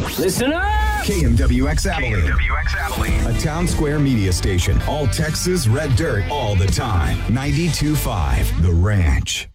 Listen up! KMWX Abilene. A town square media station. All Texas red dirt all the time. 92.5 The Ranch.